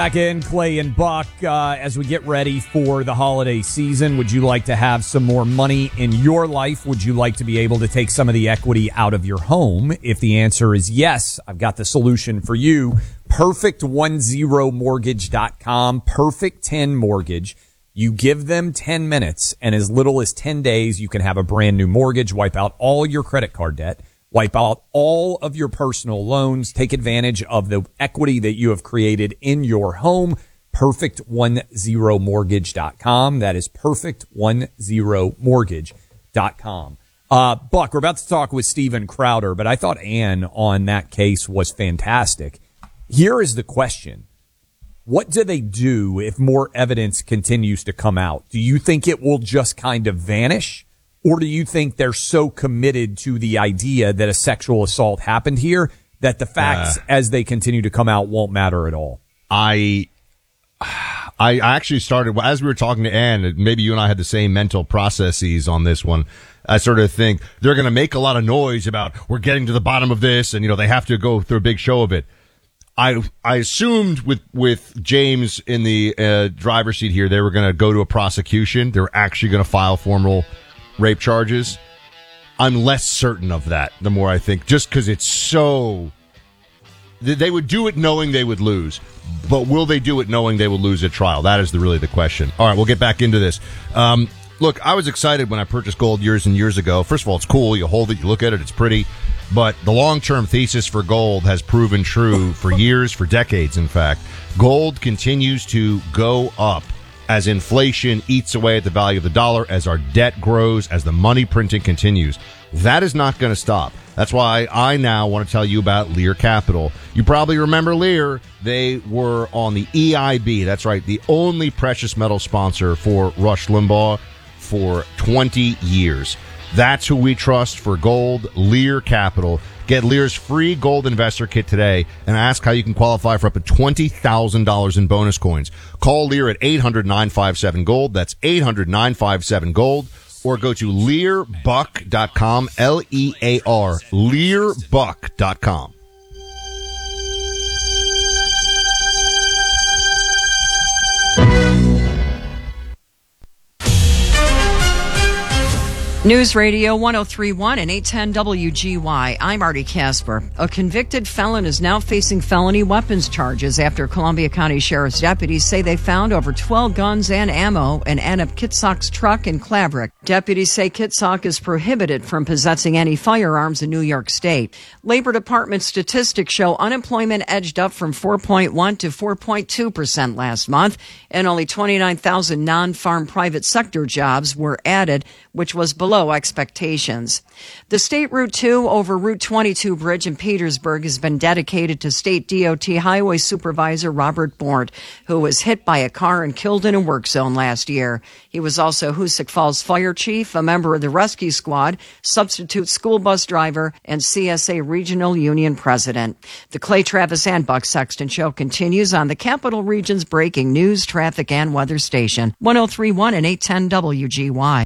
Back in, Clay and Buck, as we get ready for the holiday season, would you like to have some more money in your life? Would you like to be able to take some of the equity out of your home? If the answer is yes, I've got the solution for you. Perfect10mortgage.com, Perfect 10 Mortgage. You give them 10 minutes, and as little as 10 days, you can have a brand new mortgage, wipe out all your credit card debt, wipe out all of your personal loans, take advantage of the equity that you have created in your home. Perfect10mortgage.com. That is perfect10mortgage.com. Buck, we're about to talk with Steven Crowder, but I thought Ann on that case was fantastic. Here is the question. What do they do if more evidence continues to come out? Do you think it will just kind of vanish? Or do you think they're so committed to the idea that a sexual assault happened here that the facts as they continue to come out won't matter at all? I actually started, as we were talking to Ann, maybe you and I had the same mental processes on this one. I sort of think they're going to make a lot of noise about we're getting to the bottom of this and, they have to go through a big show of it. I assumed with James in the driver's seat here, they were going to go to a prosecution. They were actually going to file formal rape charges. I'm less certain of that the more I think, just because it's so... They would do it knowing they would lose, but will they do it knowing they will lose at trial? That is really the question. All right, we'll get back into this. Look, I was excited when I purchased gold years and years ago. First of all, it's cool. You hold it, you look at it, it's pretty. But the long-term thesis for gold has proven true for years, for decades, in fact. Gold continues to go up as inflation eats away at the value of the dollar, as our debt grows, as the money printing continues. That is not going to stop. That's why I now want to tell you about Lear Capital. You probably remember Lear. They were on the EIB. That's right, the only precious metal sponsor for Rush Limbaugh for 20 years. That's who we trust for gold, Lear Capital. Get Lear's free gold investor kit today and ask how you can qualify for up to $20,000 in bonus coins. Call Lear at 800-957-GOLD. That's 800-957-GOLD. Or go to learbuck.com, L-E-A-R, learbuck.com. News Radio 103.1 and 810 WGY. I'm Artie Casper. A convicted felon is now facing felony weapons charges after Columbia County Sheriff's deputies say they found over 12 guns and ammo in Anna Kitsock's truck in Claverick. Deputies say Kitsock is prohibited from possessing any firearms in New York State. Labor Department statistics show unemployment edged up from 4.1 to 4.2% last month, and only 29,000 non-farm private sector jobs were added, which was below expectations. The State Route 2 over Route 22 bridge in Petersburg has been dedicated to State DOT Highway Supervisor Robert Bort, who was hit by a car and killed in a work zone last year. He was also Hoosick Falls Fire Chief, a member of the Rescue Squad, substitute school bus driver, and CSA Regional Union President. The Clay Travis and Buck Sexton Show continues on the Capital Region's breaking news, traffic, and weather station, 103.1 and 810 WGY.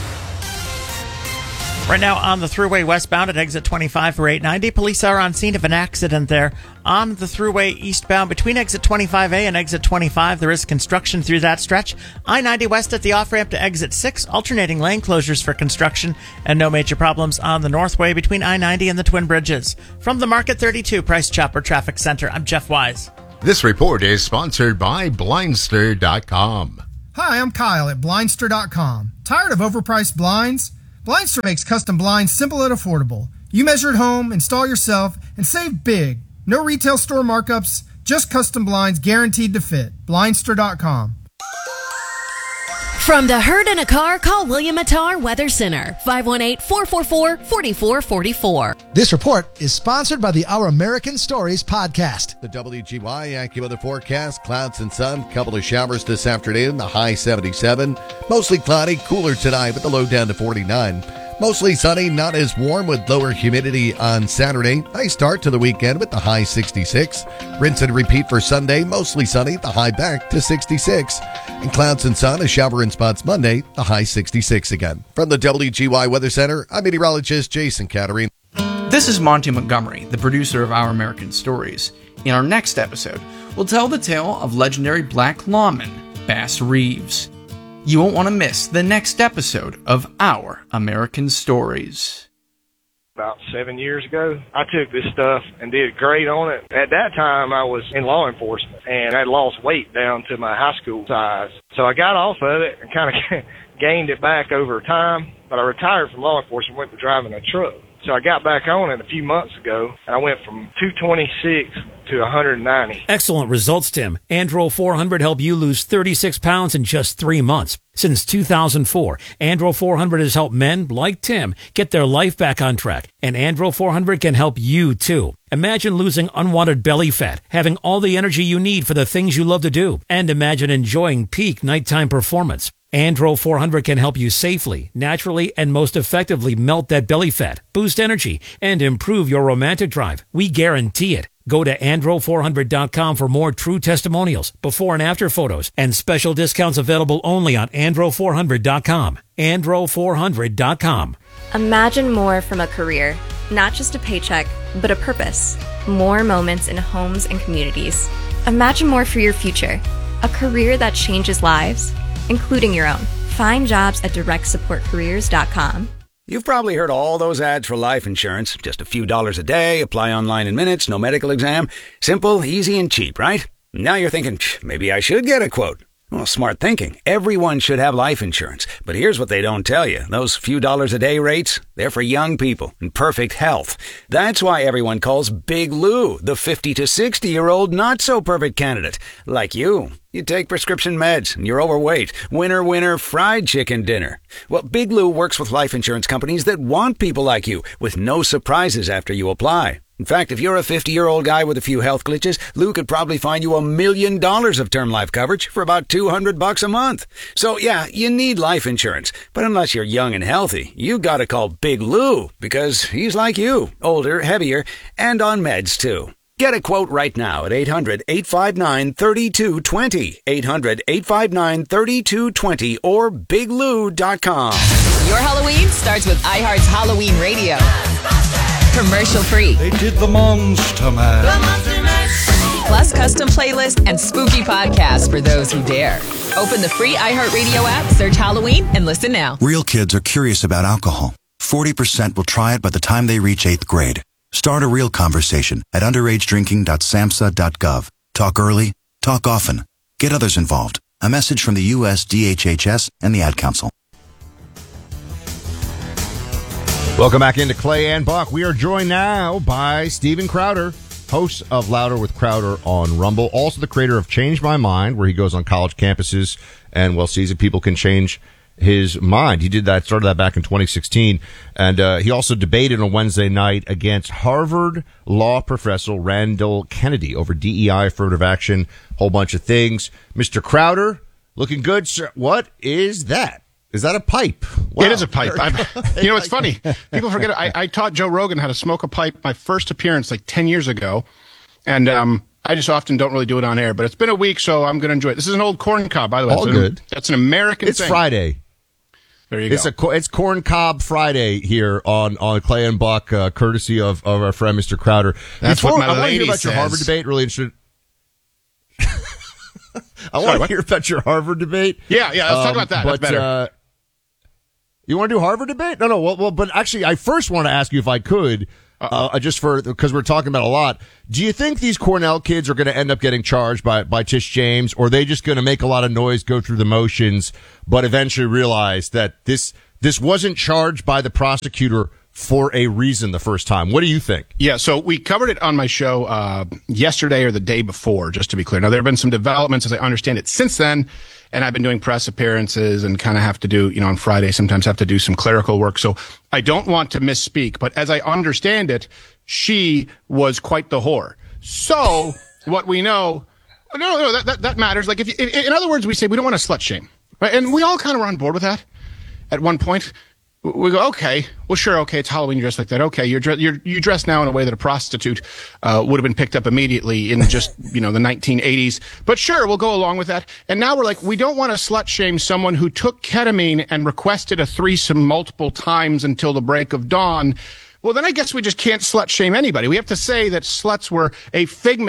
Right now on the Thruway westbound at exit 25 for 890, police are on scene of an accident there. On the Thruway eastbound between exit 25A and exit 25, there is construction through that stretch. I-90 west at the off-ramp to exit 6, alternating lane closures for construction, and no major problems on the Northway between I-90 and the Twin Bridges. From the Market 32 Price Chopper Traffic Center, I'm Jeff Wise. This report is sponsored by Blindster.com. Hi, I'm Kyle at Blindster.com. Tired of overpriced blinds? Blindster makes custom blinds simple and affordable. You measure at home, install yourself, and save big. No retail store markups, just custom blinds guaranteed to fit. Blindster.com. From the herd in a car, call William Attar Weather Center, 518-444-4444. This report is sponsored by the Our American Stories podcast. The WGY AccuWeather forecast, clouds and sun, couple of showers this afternoon, the high 77. Mostly cloudy, cooler tonight with the low down to 49. Mostly sunny, not as warm with lower humidity on Saturday. Nice start to the weekend with the high 66. Rinse and repeat for Sunday, mostly sunny, the high back to 66. And clouds and sun, a shower in spots Monday, the high 66 again. From the WGY Weather Center, I'm meteorologist Jason Caterine. This is Monty Montgomery, the producer of Our American Stories. In our next episode, will tell the tale of legendary black lawman Bass Reeves. You won't want to miss the next episode of Our American Stories. About 7 years ago, I took this stuff and did great on it. At that time, I was in law enforcement, and I lost weight down to my high school size. So I got off of it and kind of gained it back over time, but I retired from law enforcement, went to driving a truck. So I got back on it a few months ago, and I went from 226 to 190. Excellent results, Tim. Andro 400 helped you lose 36 pounds in just 3 months. Since 2004, Andro 400 has helped men like Tim get their life back on track. And Andro 400 can help you, too. Imagine losing unwanted belly fat, having all the energy you need for the things you love to do, and imagine enjoying peak nighttime performance. Andro 400 can help you safely, naturally, and most effectively melt that belly fat, boost energy, and improve your romantic drive. We guarantee it. Go to andro400.com for more true testimonials, before and after photos, and special discounts available only on andro400.com. andro400.com. Imagine more from a career, not just a paycheck, but a purpose. More moments in homes and communities. Imagine more for your future, a career that changes lives, including your own. Find jobs at directsupportcareers.com. You've probably heard all those ads for life insurance. Just a few dollars a day, apply online in minutes, no medical exam. Simple, easy, and cheap, right? Now you're thinking, maybe I should get a quote. Well, smart thinking. Everyone should have life insurance. But here's what they don't tell you. Those few dollars a day rates, they're for young people in perfect health. That's why everyone calls Big Lou the 50 to 60-year-old not-so-perfect candidate. Like you. You take prescription meds and you're overweight. Winner, fried chicken dinner. Well, Big Lou works with life insurance companies that want people like you with no surprises after you apply. In fact, if you're a 50-year-old guy with a few health glitches, Lou could probably find you $1 million of term life coverage for about $200 a month. So yeah, you need life insurance. But unless you're young and healthy, you gotta call Big Lou because he's like you, older, heavier, and on meds too. Get a quote right now at 800-859-3220, 800-859-3220, or biglou.com. Your Halloween starts with iHeart's Halloween Radio. Commercial free. They did the Monster Mash. Plus custom playlist and spooky podcasts for those who dare. Open the free iHeartRadio app, search Halloween, and listen now. Real kids are curious about alcohol. 40% will try it by the time they reach 8th grade. Start a real conversation at underagedrinking.samhsa.gov. Talk early, talk often. Get others involved. A message from the U.S. DHHS and the Ad Council. Welcome back into Clay and Buck. We are joined now by Steven Crowder, host of Louder with Crowder on Rumble, also the creator of Change My Mind, where he goes on college campuses and, sees if people can change his mind. He started that back in 2016. And he also debated on Wednesday night against Harvard law professor Randall Kennedy over DEI, affirmative action, whole bunch of things. Mr. Crowder, looking good, sir. What is that? Is that a pipe? Wow. It is a pipe. It's funny. People forget it. I taught Joe Rogan how to smoke a pipe my first appearance like 10 years ago. And I just often don't really do it on air. But it's been a week, so I'm going to enjoy it. This is an old corn cob, by the way. All good. That's an American thing. It's Friday. There you go. It's Corn Cob Friday here on Clay and Buck, courtesy of our friend Mr. Crowder. That's what my lady I want to hear about says. your Harvard debate. Really interested. I want to hear about your Harvard debate. Yeah. Let's talk about that. That's better. You want to do Harvard debate? No. Well, but actually, I first want to ask you if I could. Because we're talking about a lot. Do you think these Cornell kids are going to end up getting charged by Tish James, or are they just going to make a lot of noise, go through the motions, but eventually realize that this wasn't charged by the prosecutor for a reason the first time? What do you think? Yeah, so we covered it on my show yesterday or the day before, just to be clear. Now, there have been some developments, as I understand it, since then. And I've been doing press appearances and kind of have to do, on Friday, sometimes have to do some clerical work. So I don't want to misspeak, but as I understand it, she was quite the whore. So what we know, that matters. Like in other words, we say we don't want to slut shame, right? And we all kind of were on board with that at one point. We go, okay, well, sure, okay, it's Halloween, you dress like that. Okay, you dress now in a way that a prostitute would have been picked up immediately in just, the 1980s. But sure, we'll go along with that. And now we're like, we don't want to slut shame someone who took ketamine and requested a threesome multiple times until the break of dawn. Well, then I guess we just can't slut shame anybody. We have to say that sluts were a figment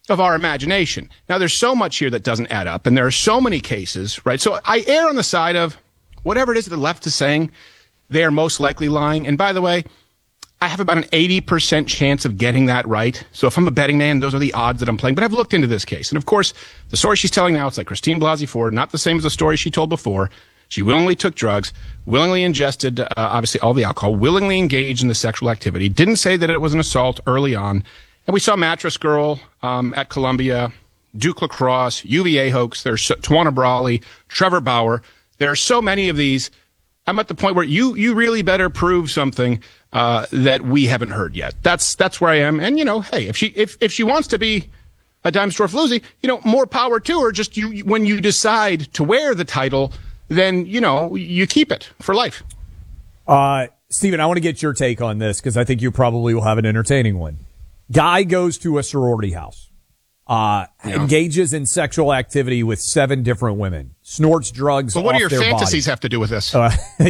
of our imagination. Now, there's so much here that doesn't add up, and there are so many cases, right? So I err on the side of whatever it is that the left is saying, they are most likely lying. And by the way, I have about an 80% chance of getting that right. So if I'm a betting man, those are the odds that I'm playing. But I've looked into this case. And of course, the story she's telling now, it's like Christine Blasey Ford, not the same as the story she told before. She willingly took drugs, willingly ingested, obviously, all the alcohol, willingly engaged in the sexual activity, didn't say that it was an assault early on. And we saw Mattress Girl at Columbia, Duke Lacrosse, UVA hoax. There's Tawana Brawley, Trevor Bauer. There are so many of these. I'm at the point where you really better prove something that we haven't heard yet. That's where I am. And, hey, if she wants to be a dime store floozy, more power to her. Just when you decide to wear the title, then, you keep it for life. Stephen, I want to get your take on this because I think you probably will have an entertaining one. Guy goes to a sorority house, engages in sexual activity with 7 different women, snorts drugs off their bodies. What do your fantasies have to do with this?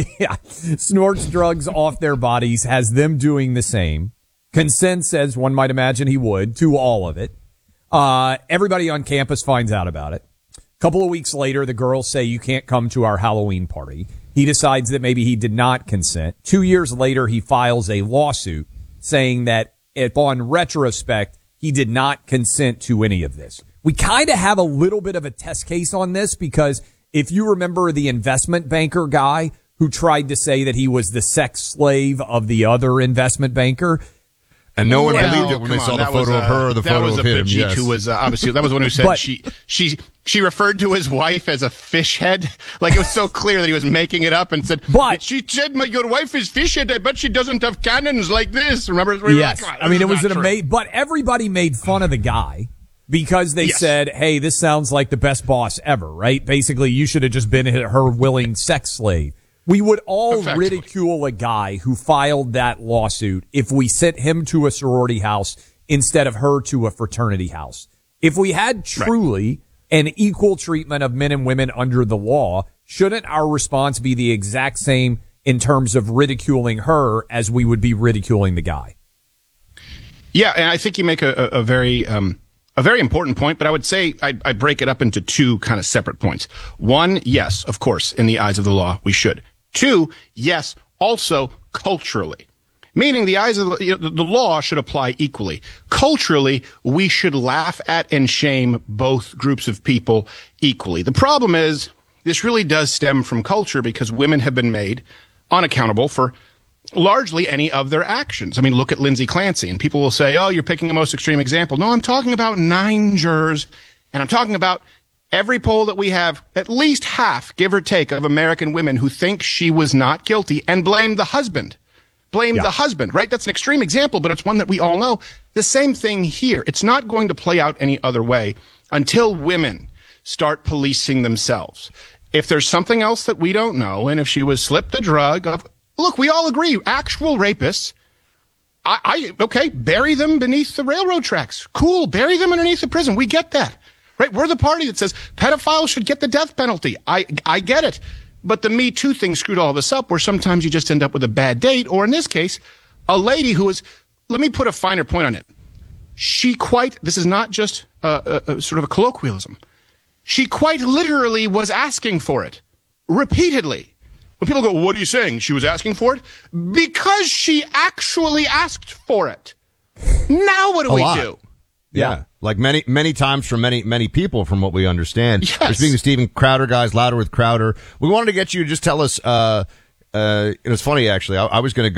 Snorts drugs off their bodies, has them doing the same, consents, as one might imagine he would, to all of it. Everybody on campus finds out about it. A couple of weeks later, the girls say, you can't come to our Halloween party. He decides that maybe he did not consent. 2 years later, he files a lawsuit saying that upon retrospect, he did not consent to any of this. We kind of have a little bit of a test case on this because if you remember the investment banker guy who tried to say that he was the sex slave of the other investment banker. And no one believed it when they saw the photo of her or the photo of him. Yes. Who was obviously that was the one who said she referred to his wife as a fish head. Like it was so clear that he was making it up and said, "But she said your wife is fish head. I bet she doesn't have cannons like this." Remember? Yes, I mean it was an amazing. But everybody made fun of the guy because they said, "Hey, this sounds like the best boss ever." Right? Basically, you should have just been her willing sex slave. We would all ridicule a guy who filed that lawsuit if we sent him to a sorority house instead of her to a fraternity house. If we had truly an equal treatment of men and women under the law, shouldn't our response be the exact same in terms of ridiculing her as we would be ridiculing the guy? Yeah, and I think you make a very important point, but I would say I break it up into 2 kind of separate points. 1, yes, of course, in the eyes of the law, we should. 2, yes, also culturally. Meaning the eyes of the law should apply equally. Culturally, we should laugh at and shame both groups of people equally. The problem is this really does stem from culture because women have been made unaccountable for largely any of their actions. I mean, look at Lindsay Clancy, and people will say, oh, you're picking a most extreme example. No, I'm talking about 9 jurors, and I'm talking about every poll that we have, at least half, give or take, of American women who think she was not guilty and blame the husband. The husband, right? That's an extreme example, but it's one that we all know. The same thing here. It's not going to play out any other way until women start policing themselves. If there's something else that we don't know, and if she was slipped a drug, look, we all agree, actual rapists, okay, bury them beneath the railroad tracks. Cool, bury them underneath the prison. We get that. Right? We're the party that says pedophiles should get the death penalty. I get it. But the Me Too thing screwed all this up where sometimes you just end up with a bad date. Or in this case, a lady who is, let me put a finer point on it. This is not just sort of a colloquialism. She quite literally was asking for it repeatedly. When people go, what are you saying? She was asking for it? Because she actually asked for it. Now what do we do? Yeah. Like many times from many people from what we understand. Yes. We're speaking to Steven Crowder, guys, Louder with Crowder. We wanted to get you to just tell us, it was funny actually. I was going to go